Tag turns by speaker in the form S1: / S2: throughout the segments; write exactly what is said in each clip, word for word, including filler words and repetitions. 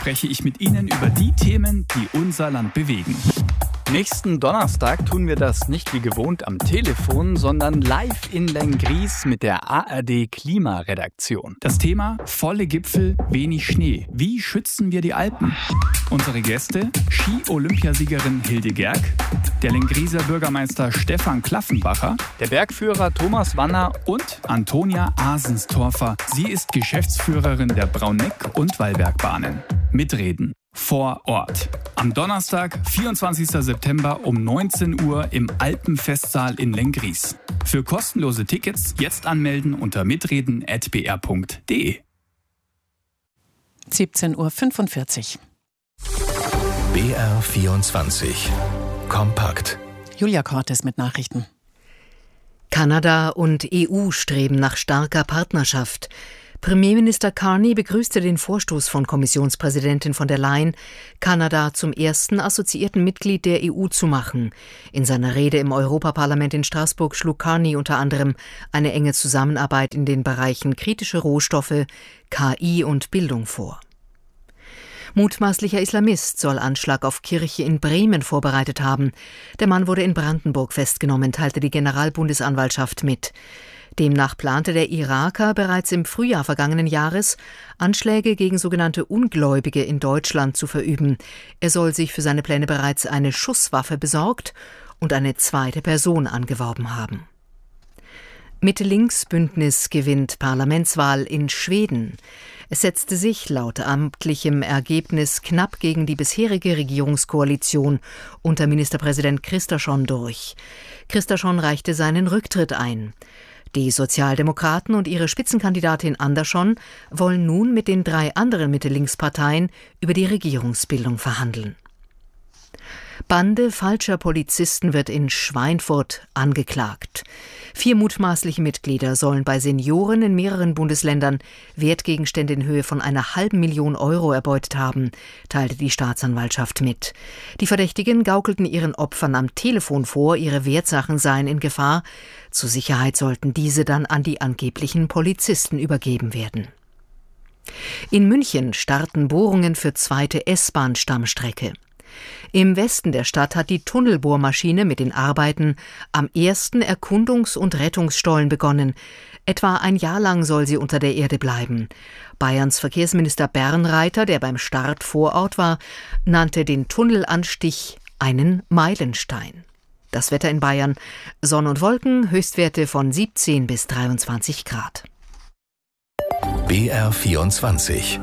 S1: spreche ich mit Ihnen über die Themen, die unser Land bewegen. Nächsten Donnerstag tun wir das nicht wie gewohnt am Telefon, sondern live in Lenggries mit der A R D-Klimaredaktion. Das Thema: volle Gipfel, wenig Schnee. Wie schützen wir die Alpen? Unsere Gäste: Ski-Olympiasiegerin Hilde Gerg, der Lengrieser Bürgermeister Stefan Klaffenbacher, der Bergführer Thomas Wanner und Antonia Asenstorfer. Sie ist Geschäftsführerin der Brauneck- und Wallbergbahnen. Mitreden vor Ort. Am Donnerstag, vierundzwanzigsten September um neunzehn Uhr im Alpenfestsaal in Lenggries. Für kostenlose Tickets jetzt anmelden unter mitreden at b r punkt d e.
S2: siebzehn Uhr fünfundvierzig.
S3: B R vierundzwanzig. Kompakt.
S2: Julia Cortes mit Nachrichten.
S4: Kanada und E U streben nach starker Partnerschaft. Premierminister Carney begrüßte den Vorstoß von Kommissionspräsidentin von der Leyen, Kanada zum ersten assoziierten Mitglied der E U zu machen. In seiner Rede im Europaparlament in Straßburg schlug Carney unter anderem eine enge Zusammenarbeit in den Bereichen kritische Rohstoffe, K I und Bildung vor. Mutmaßlicher Islamist soll Anschlag auf Kirche in Bremen vorbereitet haben. Der Mann wurde in Brandenburg festgenommen, teilte die Generalbundesanwaltschaft mit. Demnach plante der Iraker bereits im Frühjahr vergangenen Jahres, Anschläge gegen sogenannte Ungläubige in Deutschland zu verüben. Er soll sich für seine Pläne bereits eine Schusswaffe besorgt und eine zweite Person angeworben haben. Mitte-Links-Bündnis gewinnt Parlamentswahl in Schweden. Es setzte sich laut amtlichem Ergebnis knapp gegen die bisherige Regierungskoalition unter Ministerpräsident Kristersson durch. Kristersson reichte seinen Rücktritt ein. Die Sozialdemokraten und ihre Spitzenkandidatin Andersson wollen nun mit den drei anderen Mitte-Links-Parteien über die Regierungsbildung verhandeln. Bande falscher Polizisten wird in Schweinfurt angeklagt. Vier mutmaßliche Mitglieder sollen bei Senioren in mehreren Bundesländern Wertgegenstände in Höhe von einer halben Million Euro erbeutet haben, teilte die Staatsanwaltschaft mit. Die Verdächtigen gaukelten ihren Opfern am Telefon vor, ihre Wertsachen seien in Gefahr. Zur Sicherheit sollten diese dann an die angeblichen Polizisten übergeben werden. In München starten Bohrungen für zweite S-Bahn-Stammstrecke. Im Westen der Stadt hat die Tunnelbohrmaschine mit den Arbeiten am ersten Erkundungs- und Rettungsstollen begonnen. Etwa ein Jahr lang soll sie unter der Erde bleiben. Bayerns Verkehrsminister Bernreiter, der beim Start vor Ort war, nannte den Tunnelanstich einen Meilenstein. Das Wetter in Bayern: Sonne und Wolken, Höchstwerte von siebzehn bis dreiundzwanzig Grad.
S3: B R vierundzwanzig.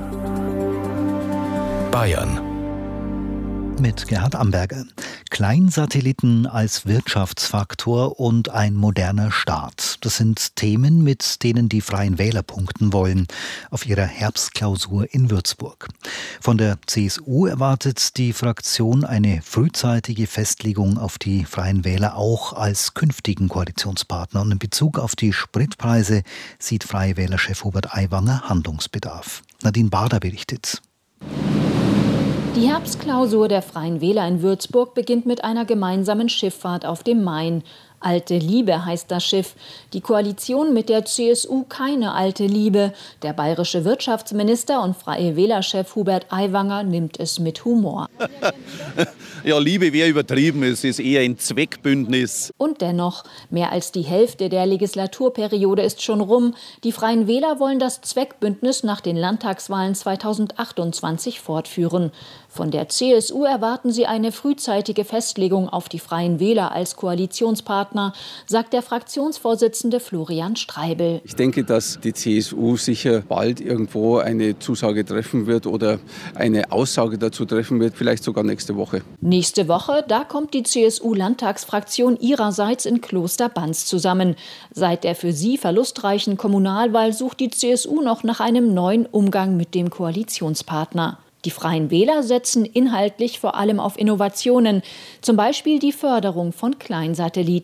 S3: Bayern.
S5: Mit Gerhard Amberger. Kleinsatelliten als Wirtschaftsfaktor und ein moderner Staat. Das sind Themen, mit denen die Freien Wähler punkten wollen auf ihrer Herbstklausur in Würzburg. Von der C S U erwartet die Fraktion eine frühzeitige Festlegung auf die Freien Wähler auch als künftigen Koalitionspartner. Und in Bezug auf die Spritpreise sieht Freie Wähler-Chef Hubert Aiwanger Handlungsbedarf. Nadine Bader berichtet.
S6: Die Herbstklausur der Freien Wähler in Würzburg beginnt mit einer gemeinsamen Schifffahrt auf dem Main. Alte Liebe heißt das Schiff. Die Koalition mit der C S U keine alte Liebe. Der bayerische Wirtschaftsminister und Freie Wähler-Chef Hubert Aiwanger nimmt es mit Humor.
S7: Ja, Liebe wäre übertrieben, es ist eher ein Zweckbündnis.
S6: Und dennoch, mehr als die Hälfte der Legislaturperiode ist schon rum. Die Freien Wähler wollen das Zweckbündnis nach den Landtagswahlen zweitausendachtundzwanzig fortführen. Von der C S U erwarten sie eine frühzeitige Festlegung auf die Freien Wähler als Koalitionspartner, sagt der Fraktionsvorsitzende Florian Streibel.
S8: Ich denke, dass die C S U sicher bald irgendwo eine Zusage treffen wird oder eine Aussage dazu treffen wird, vielleicht sogar nächste Woche.
S6: Nächste Woche, da kommt die C S U-Landtagsfraktion ihrerseits in Klosterbanz zusammen. Seit der für sie verlustreichen Kommunalwahl sucht die C S U noch nach einem neuen Umgang mit dem Koalitionspartner. Die Freien Wähler setzen inhaltlich vor allem auf Innovationen, zum Beispiel die Förderung von Kleinsatelliten.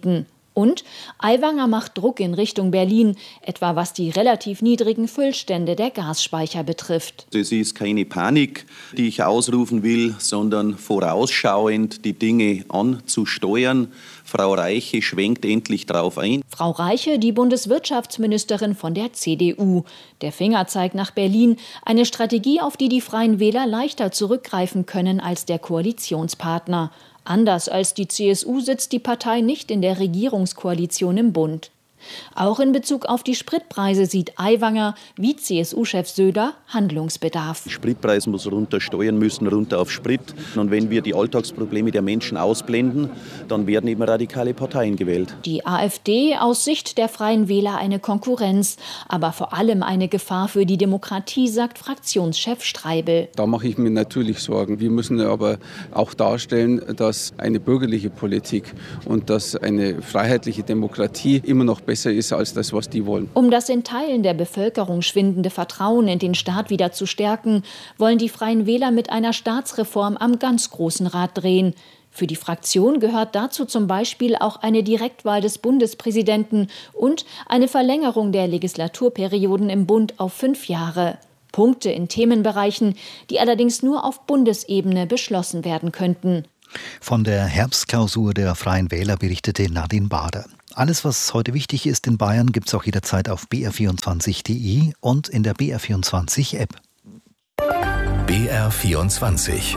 S6: Und Aiwanger macht Druck in Richtung Berlin, etwa was die relativ niedrigen Füllstände der Gasspeicher betrifft.
S7: Es ist keine Panik, die ich ausrufen will, sondern vorausschauend die Dinge anzusteuern. Frau Reiche schwenkt endlich drauf ein.
S6: Frau Reiche, die Bundeswirtschaftsministerin von der C D U. Der Fingerzeig nach Berlin, eine Strategie, auf die die Freien Wähler leichter zurückgreifen können als der Koalitionspartner. Anders als die C S U sitzt die Partei nicht in der Regierungskoalition im Bund. Auch in Bezug auf die Spritpreise sieht Aiwanger, wie C S U-Chef Söder, Handlungsbedarf.
S7: Spritpreis muss runter, Steuern müssen runter auf Sprit. Und wenn wir die Alltagsprobleme der Menschen ausblenden, dann werden eben radikale Parteien gewählt.
S6: Die AfD aus Sicht der Freien Wähler eine Konkurrenz, aber vor allem eine Gefahr für die Demokratie, sagt Fraktionschef Streibel.
S8: Da mache ich mir natürlich Sorgen. Wir müssen aber auch darstellen, dass eine bürgerliche Politik und dass eine freiheitliche Demokratie immer noch besser ist als das, was die wollen.
S6: Um das in Teilen der Bevölkerung schwindende Vertrauen in den Staat wieder zu stärken, wollen die Freien Wähler mit einer Staatsreform am ganz großen Rad drehen. Für die Fraktion gehört dazu zum Beispiel auch eine Direktwahl des Bundespräsidenten und eine Verlängerung der Legislaturperioden im Bund auf fünf Jahre. Punkte in Themenbereichen, die allerdings nur auf Bundesebene beschlossen werden könnten.
S5: Von der Herbstklausur der Freien Wähler berichtete Nadine Bader. Alles, was heute wichtig ist in Bayern, gibt es auch jederzeit auf b r vierundzwanzig punkt d e und in der B R vierundzwanzig App.
S3: B R vierundzwanzig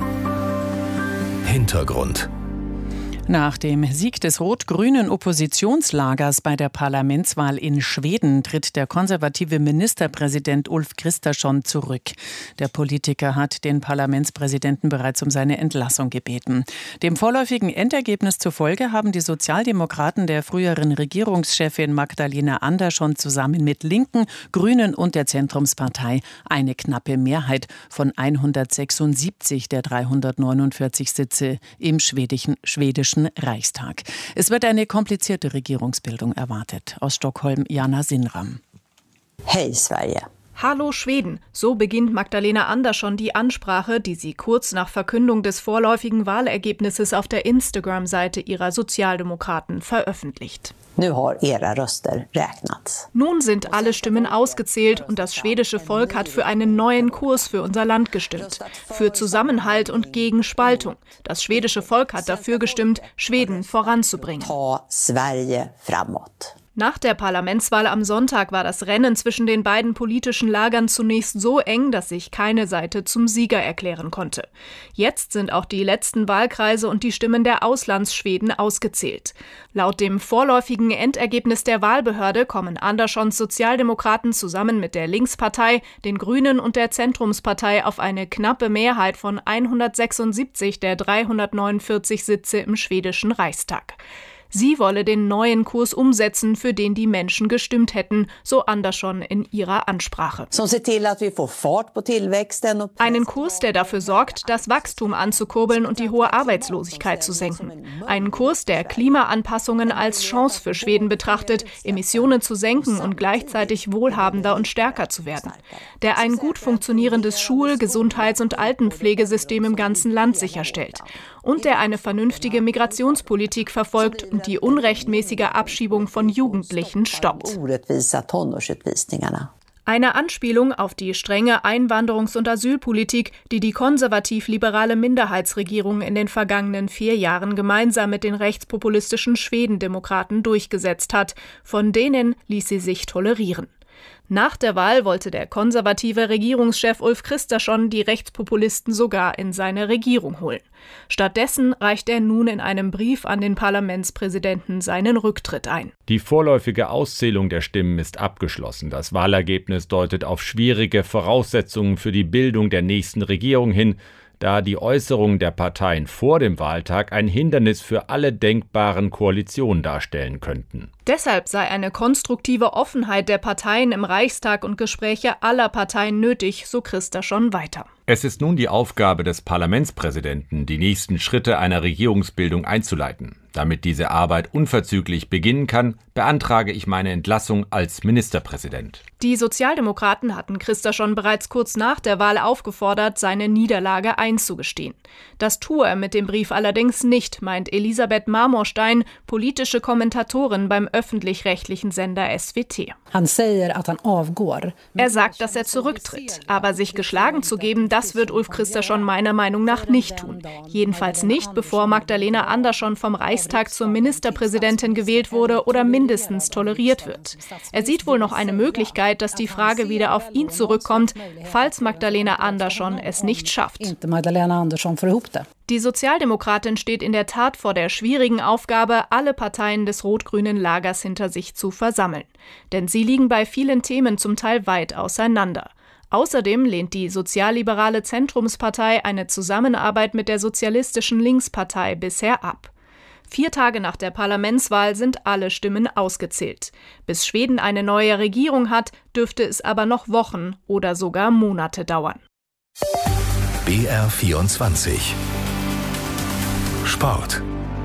S3: Hintergrund.
S2: Nach dem Sieg des rot-grünen Oppositionslagers bei der Parlamentswahl in Schweden tritt der konservative Ministerpräsident Ulf Kristersson zurück. Der Politiker hat den Parlamentspräsidenten bereits um seine Entlassung gebeten. Dem vorläufigen Endergebnis zufolge haben die Sozialdemokraten der früheren Regierungschefin Magdalena Andersson zusammen mit Linken, Grünen und der Zentrumspartei eine knappe Mehrheit von hundertsechsundsiebzig der dreihundertneunundvierzig Sitze im schwedischen, schwedischen Reichstag. Es wird eine komplizierte Regierungsbildung erwartet. Aus Stockholm Jana Sinram.
S9: Hey Sverige.
S10: Hallo Schweden, so beginnt Magdalena Andersson die Ansprache, die sie kurz nach Verkündung des vorläufigen Wahlergebnisses auf der Instagram-Seite ihrer Sozialdemokraten veröffentlicht.
S9: Nu har era röster räknats.
S10: Nun sind alle Stimmen ausgezählt und das schwedische Volk hat für einen neuen Kurs für unser Land gestimmt. Für Zusammenhalt und gegen Spaltung. Das schwedische Volk hat dafür gestimmt, Schweden voranzubringen.
S9: Ta Sverige framåt.
S10: Nach der Parlamentswahl am Sonntag war das Rennen zwischen den beiden politischen Lagern zunächst so eng, dass sich keine Seite zum Sieger erklären konnte. Jetzt sind auch die letzten Wahlkreise und die Stimmen der Auslandsschweden ausgezählt. Laut dem vorläufigen Endergebnis der Wahlbehörde kommen Anderssons Sozialdemokraten zusammen mit der Linkspartei, den Grünen und der Zentrumspartei auf eine knappe Mehrheit von hundertsechsundsiebzig der dreihundertneunundvierzig Sitze im schwedischen Reichstag. Sie wolle den neuen Kurs umsetzen, für den die Menschen gestimmt hätten, so Andersson in ihrer Ansprache. Einen Kurs, der dafür sorgt, das Wachstum anzukurbeln und die hohe Arbeitslosigkeit zu senken. Einen Kurs, der Klimaanpassungen als Chance für Schweden betrachtet, Emissionen zu senken und gleichzeitig wohlhabender und stärker zu werden. Der ein gut funktionierendes Schul-, Gesundheits- und Altenpflegesystem im ganzen Land sicherstellt. Und der eine vernünftige Migrationspolitik verfolgt und die unrechtmäßige Abschiebung von Jugendlichen stoppt. Eine Anspielung auf die strenge Einwanderungs- und Asylpolitik, die die konservativ-liberale Minderheitsregierung in den vergangenen vier Jahren gemeinsam mit den rechtspopulistischen Schwedendemokraten durchgesetzt hat. Von denen ließ sie sich tolerieren. Nach der Wahl wollte der konservative Regierungschef Ulf Kristersson die Rechtspopulisten sogar in seine Regierung holen. Stattdessen reicht er nun in einem Brief an den Parlamentspräsidenten seinen Rücktritt ein.
S11: Die vorläufige Auszählung der Stimmen ist abgeschlossen. Das Wahlergebnis deutet auf schwierige Voraussetzungen für die Bildung der nächsten Regierung hin, da die Äußerungen der Parteien vor dem Wahltag ein Hindernis für alle denkbaren Koalitionen darstellen könnten.
S10: Deshalb sei eine konstruktive Offenheit der Parteien im Reichstag und Gespräche aller Parteien nötig, so Kristersson weiter.
S11: Es ist nun die Aufgabe des Parlamentspräsidenten, die nächsten Schritte einer Regierungsbildung einzuleiten. Damit diese Arbeit unverzüglich beginnen kann, beantrage ich meine Entlassung als Ministerpräsident.
S10: Die Sozialdemokraten hatten Kristersson bereits kurz nach der Wahl aufgefordert, seine Niederlage einzugestehen. Das tue er mit dem Brief allerdings nicht, meint Elisabeth Marmorstein, politische Kommentatorin beim öffentlich-rechtlichen Sender S W T. Er sagt, dass er zurücktritt, aber sich geschlagen zu geben, das wird Ulf Kristersson meiner Meinung nach nicht tun. Jedenfalls nicht, bevor Magdalena Andersson vom Reichstag zur Ministerpräsidentin gewählt wurde oder mindestens toleriert wird. Er sieht wohl noch eine Möglichkeit, dass die Frage wieder auf ihn zurückkommt, falls Magdalena Andersson es nicht schafft. Die Sozialdemokratin steht in der Tat vor der schwierigen Aufgabe, alle Parteien des rot-grünen Lagers hinter sich zu versammeln. Denn sie liegen bei vielen Themen zum Teil weit auseinander. Außerdem lehnt die sozialliberale Zentrumspartei eine Zusammenarbeit mit der sozialistischen Linkspartei bisher ab. Vier Tage nach der Parlamentswahl sind alle Stimmen ausgezählt. Bis Schweden eine neue Regierung hat, dürfte es aber noch Wochen oder sogar Monate dauern.
S3: B R vierundzwanzig Sport.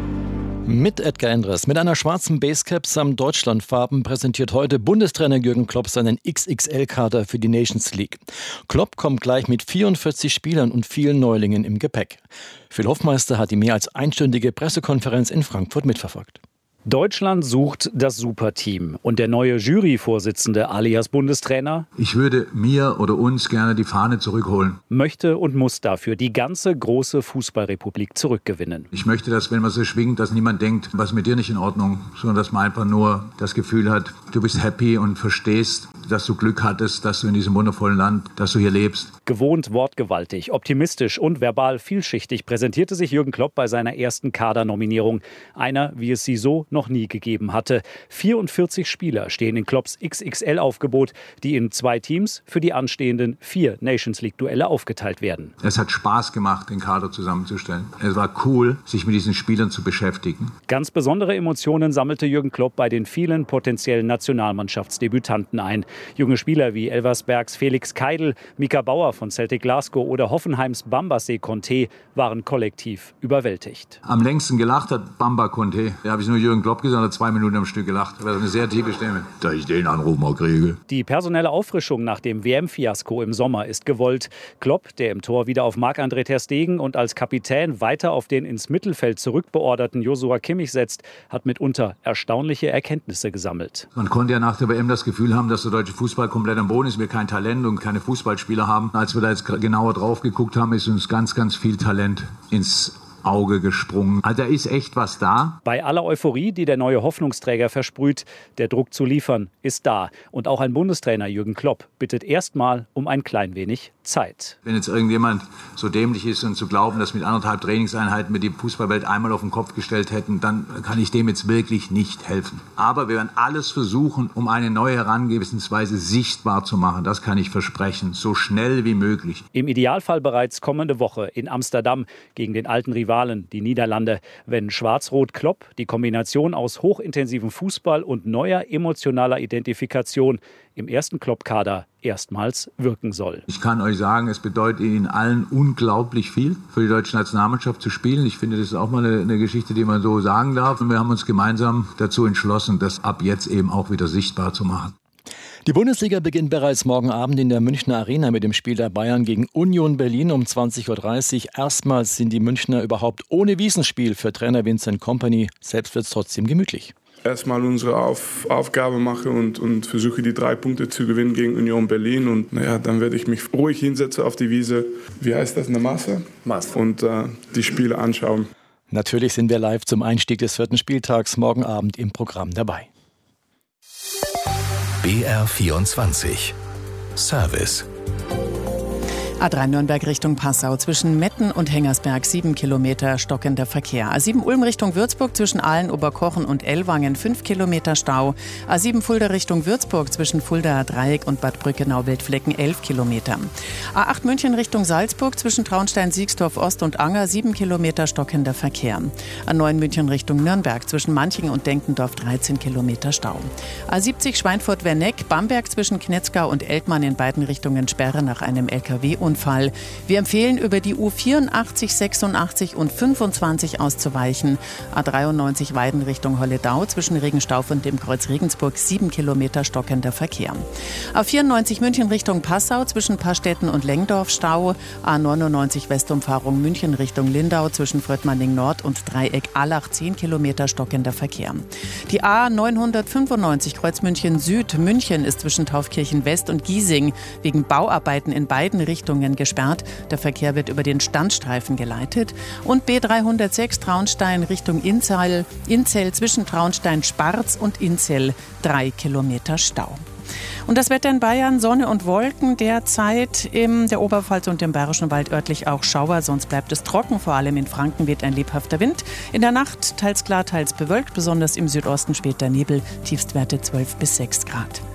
S12: Mit Edgar Endres, mit einer schwarzen Basecap samt Deutschlandfarben präsentiert heute Bundestrainer Jürgen Klopp seinen X X L-Kader für die Nations League. Klopp kommt gleich mit vierundvierzig Spielern und vielen Neulingen im Gepäck. Phil Hofmeister hat die mehr als einstündige Pressekonferenz in Frankfurt mitverfolgt.
S13: Deutschland sucht das Superteam. Und der neue Juryvorsitzende alias Bundestrainer?
S14: Ich würde mir oder uns gerne die Fahne zurückholen.
S13: Möchte und muss dafür die ganze große Fußballrepublik zurückgewinnen.
S14: Ich möchte, dass, wenn man so schwingt, dass niemand denkt, was mit dir nicht in Ordnung, sondern dass man einfach nur das Gefühl hat, du bist happy und verstehst, dass du Glück hattest, dass du in diesem wundervollen Land, dass du hier lebst.
S13: Gewohnt wortgewaltig, optimistisch und verbal vielschichtig präsentierte sich Jürgen Klopp bei seiner ersten Kadernominierung. Einer, wie es sie so noch nie gegeben hatte. vierundvierzig Spieler stehen in Klopps X X L-Aufgebot, die in zwei Teams für die anstehenden vier Nations League-Duelle aufgeteilt werden.
S14: Es hat Spaß gemacht, den Kader zusammenzustellen. Es war cool, sich mit diesen Spielern zu beschäftigen.
S13: Ganz besondere Emotionen sammelte Jürgen Klopp bei den vielen potenziellen Nationalmannschaftsdebütanten ein. Junge Spieler wie Elversbergs Felix Keidl, Mika Bauer von Celtic Glasgow oder Hoffenheims Bambassé Conté waren kollektiv überwältigt.
S14: Am längsten gelacht hat Bamba Conté. Da habe ich nur Jürgen Klopp gesagt, hat zwei Minuten am Stück gelacht. Das war eine sehr tiefe Stimme. Da ich den Anruf mal kriege.
S13: Die personelle Auffrischung nach dem W M-Fiasko im Sommer ist gewollt. Klopp, der im Tor wieder auf Marc-André ter Stegen und als Kapitän weiter auf den ins Mittelfeld zurückbeorderten Joshua Kimmich setzt, hat mitunter erstaunliche Erkenntnisse gesammelt.
S14: Man konnte ja nach der W M das Gefühl haben, dass der deutsche Fußball komplett am Boden ist, wir kein Talent und keine Fußballspieler haben. Als wir da jetzt genauer drauf geguckt haben, ist uns ganz, ganz viel Talent ins Auge gesprungen. Also da ist echt was da.
S13: Bei aller Euphorie, die der neue Hoffnungsträger versprüht, der Druck zu liefern ist da. Und auch ein Bundestrainer Jürgen Klopp bittet erstmal um ein klein wenig Zeit.
S14: Wenn jetzt irgendjemand so dämlich ist und zu glauben, dass mit anderthalb Trainingseinheiten wir die Fußballwelt einmal auf den Kopf gestellt hätten, dann kann ich dem jetzt wirklich nicht helfen. Aber wir werden alles versuchen, um eine neue Herangehensweise sichtbar zu machen. Das kann ich versprechen, so schnell wie möglich.
S13: Im Idealfall bereits kommende Woche in Amsterdam gegen den alten Rivalen, die Niederlande, wenn Schwarz-Rot-Klopp die Kombination aus hochintensivem Fußball und neuer emotionaler Identifikation im ersten Klopp-Kader erstmals wirken soll.
S14: Ich kann euch sagen, es bedeutet Ihnen allen unglaublich viel, für die deutsche Nationalmannschaft zu spielen. Ich finde, das ist auch mal eine, eine Geschichte, die man so sagen darf. Und wir haben uns gemeinsam dazu entschlossen, das ab jetzt eben auch wieder sichtbar zu machen.
S12: Die Bundesliga beginnt bereits morgen Abend in der Münchner Arena mit dem Spiel der Bayern gegen Union Berlin um zwanzig Uhr dreißig. Erstmals sind die Münchner überhaupt ohne Wiesenspiel für Trainer Vincent Kompany. Selbst wird es trotzdem gemütlich.
S15: Erstmal unsere Auf, Aufgabe mache und, und versuche die drei Punkte zu gewinnen gegen Union Berlin. Und naja, dann werde ich mich ruhig hinsetzen auf die Wiese. Wie heißt das, eine Masse? Masse. Und äh, die Spiele anschauen.
S12: Natürlich sind wir live zum Einstieg des vierten Spieltags morgen Abend im Programm dabei.
S3: B R vierundzwanzig Service.
S2: A drei Nürnberg Richtung Passau zwischen Metten und Hengersberg sieben Kilometer stockender Verkehr. A sieben Ulm Richtung Würzburg zwischen Aalen, Oberkochen und Ellwangen fünf Kilometer Stau. A sieben Fulda Richtung Würzburg zwischen Fulda Dreieck und Bad Brückenau-Wildflecken elf Kilometer. A acht München Richtung Salzburg zwischen Traunstein, Siegsdorf Ost und Anger sieben Kilometer stockender Verkehr. A neun München Richtung Nürnberg zwischen Manching und Denkendorf dreizehn Kilometer Stau. A siebzig Schweinfurt-Werneck, Bamberg zwischen Knetzgau und Eltmann in beiden Richtungen Sperre nach einem L K W-Unfall. Unfall. Wir empfehlen, über die U vierundachtzig, sechsundachtzig und fünfundzwanzig auszuweichen. A dreiundneunzig Weiden Richtung Holledau zwischen Regenstauf und dem Kreuz Regensburg sieben Kilometer stockender Verkehr. A vierundneunzig München Richtung Passau zwischen Pastetten und Lengdorf Stau. A neunundneunzig Westumfahrung München Richtung Lindau zwischen Fröttmanning Nord und Dreieck Allach zehn Kilometer stockender Verkehr. Die A neunhundertfünfundneunzig Kreuz München Süd München ist zwischen Taufkirchen West und Giesing wegen Bauarbeiten in beiden Richtungen gesperrt. Der Verkehr wird über den Standstreifen geleitet. Und B dreihundertsechs Traunstein Richtung Inzell, Inzell zwischen Traunstein-Sparz und Inzell drei Kilometer Stau. Und das Wetter in Bayern, Sonne und Wolken derzeit in der Oberpfalz und im Bayerischen Wald örtlich auch Schauer, sonst bleibt es trocken, vor allem in Franken weht ein lebhafter Wind. In der Nacht teils klar, teils bewölkt, besonders im Südosten später Nebel, Tiefstwerte zwölf bis sechs Grad.